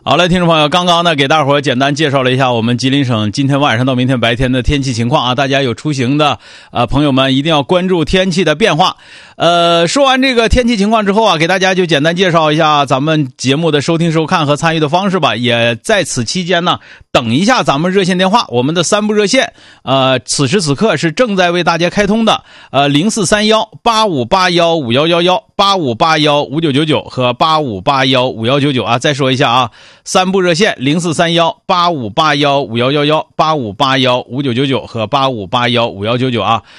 好嘞，听众朋友，刚刚呢给大伙儿简单介绍了一下我们吉林省今天晚上到明天白天的天气情况啊，大家有出行的朋友们一定要关注天气的变化。说完这个天气情况之后啊，给大家就简单介绍一下咱们节目的收听收看和参与的方式吧。也在此期间呢，等一下咱们热线电话，我们的3部热线此时此刻是正在为大家开通的04318581511185815999和85815199啊，再说一下啊，3部热线04318581511185815999和85815199啊。